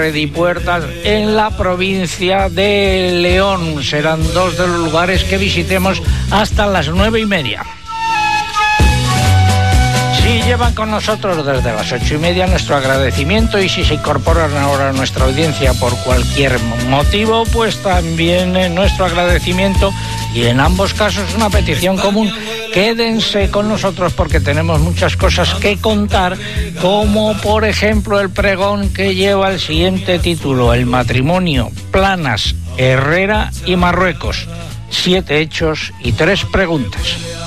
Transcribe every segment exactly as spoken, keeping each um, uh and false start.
y Puertas en la provincia de León. Serán dos de los lugares que visitemos hasta las nueve y media. Si llevan con nosotros desde las ocho y media, nuestro agradecimiento, y si se incorporan ahora a nuestra audiencia por cualquier motivo, pues también nuestro agradecimiento, y en ambos casos una petición común: quédense con nosotros porque tenemos muchas cosas que contar, como por ejemplo el pregón que lleva el siguiente título: el matrimonio Planas, Herrera y Marruecos, siete hechos y tres preguntas.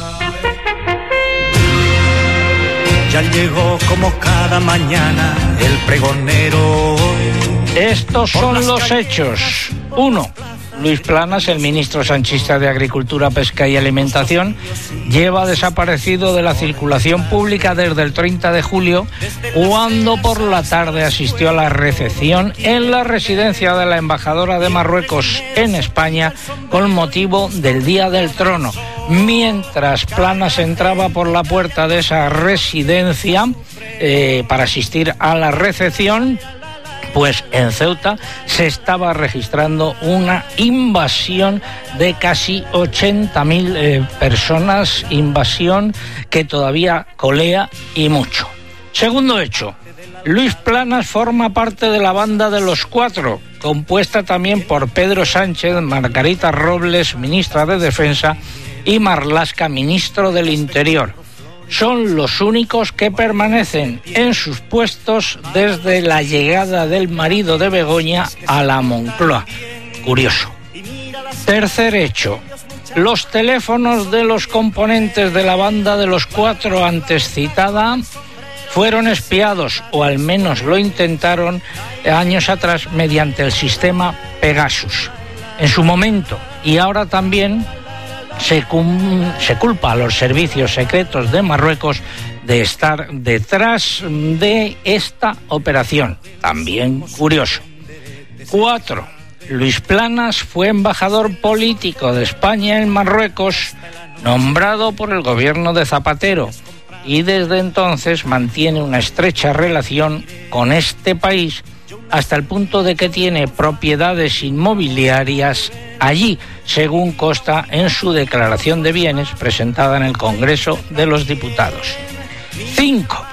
Ya llegó como cada mañana el pregonero. Estos son los hechos. Uno. Luis Planas, el ministro sanchista de Agricultura, Pesca y Alimentación, lleva desaparecido de la circulación pública desde el treinta de julio, cuando por la tarde asistió a la recepción en la residencia de la embajadora de Marruecos en España con motivo del Día del Trono. Mientras Planas entraba por la puerta de esa residencia eh, para asistir a la recepción, pues en Ceuta se estaba registrando una invasión de casi ochenta mil eh, personas, invasión que todavía colea y mucho. Segundo hecho, Luis Planas forma parte de la banda de los cuatro, compuesta también por Pedro Sánchez, Margarita Robles, ministra de Defensa, y Marlaska, ministro del Interior. Son los únicos que permanecen en sus puestos desde la llegada del marido de Begoña a la Moncloa. Curioso. Tercer hecho. Los teléfonos de los componentes de la banda de los cuatro antes citada fueron espiados, o al menos lo intentaron años atrás, mediante el sistema Pegasus. En su momento, y ahora también, Se, cum, se culpa a los servicios secretos de Marruecos de estar detrás de esta operación. También curioso. Cuatro. Luis Planas fue embajador político de España en Marruecos, nombrado por el gobierno de Zapatero, y desde entonces mantiene una estrecha relación con este país, hasta el punto de que tiene propiedades inmobiliarias allí, según consta en su declaración de bienes presentada en el Congreso de los Diputados. Cinco.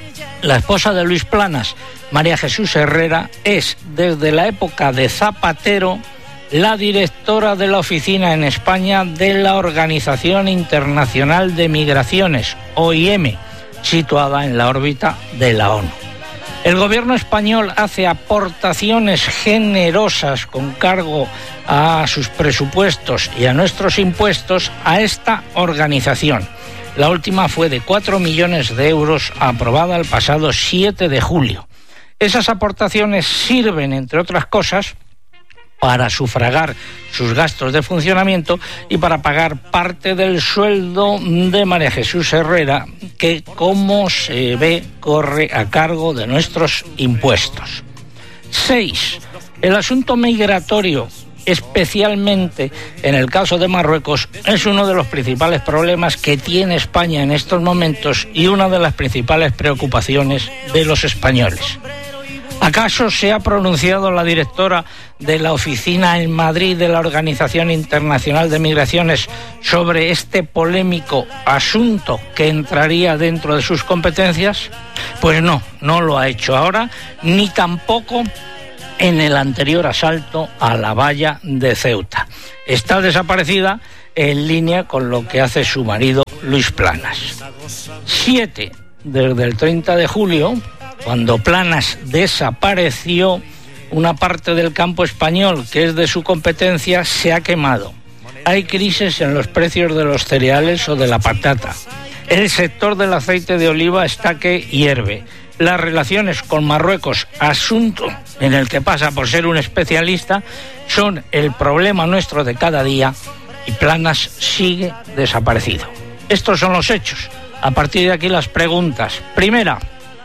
La esposa de Luis Planas, María Jesús Herrera, es desde la época de Zapatero la directora de la oficina en España de la Organización Internacional de Migraciones, O I M, situada en la órbita de la ONU. El gobierno español hace aportaciones generosas con cargo a sus presupuestos y a nuestros impuestos a esta organización. La última fue de cuatro millones de euros, aprobada el pasado siete de julio. Esas aportaciones sirven, entre otras cosas, para sufragar sus gastos de funcionamiento y para pagar parte del sueldo de María Jesús Herrera, que, como se ve, corre a cargo de nuestros impuestos. Seis. El asunto migratorio, especialmente en el caso de Marruecos, es uno de los principales problemas que tiene España en estos momentos y una de las principales preocupaciones de los españoles. ¿Acaso se ha pronunciado la directora de la oficina en Madrid de la Organización Internacional de Migraciones sobre este polémico asunto que entraría dentro de sus competencias? Pues no, no lo ha hecho ahora, ni tampoco en el anterior asalto a la valla de Ceuta. Está desaparecida, en línea con lo que hace su marido Luis Planas. Siete. Desde el treinta de julio, cuando Planas desapareció, una parte del campo español que es de su competencia se ha quemado. Hay crisis en los precios de los cereales o de la patata. El sector del aceite de oliva está que hierve. Las relaciones con Marruecos, asunto en el que pasa por ser un especialista, son el problema nuestro de cada día, y Planas sigue desaparecido. Estos son los hechos. A partir de aquí las preguntas. Primera,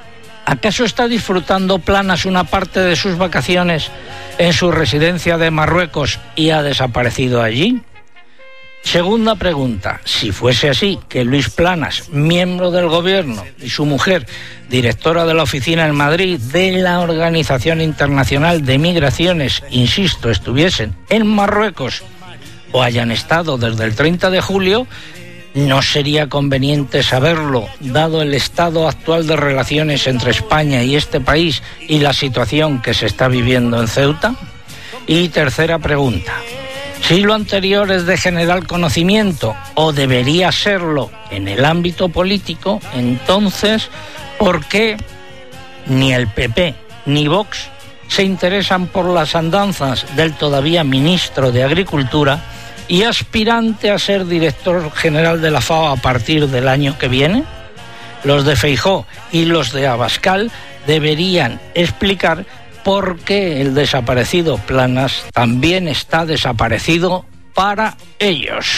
¿acaso está disfrutando Planas una parte de sus vacaciones en su residencia de Marruecos y ha desaparecido allí? Segunda pregunta, si fuese así, que Luis Planas, miembro del gobierno, y su mujer, directora de la oficina en Madrid de la Organización Internacional de Migraciones, insisto, estuviesen en Marruecos o hayan estado desde el treinta de julio, ¿no sería conveniente saberlo, dado el estado actual de relaciones entre España y este país y la situación que se está viviendo en Ceuta? Y tercera pregunta, si lo anterior es de general conocimiento o debería serlo en el ámbito político, entonces, ¿por qué ni el P P ni Vox se interesan por las andanzas del todavía ministro de Agricultura y aspirante a ser director general de la FAO a partir del año que viene? Los de Feijóo y los de Abascal deberían explicar por qué el desaparecido Planas también está desaparecido para ellos.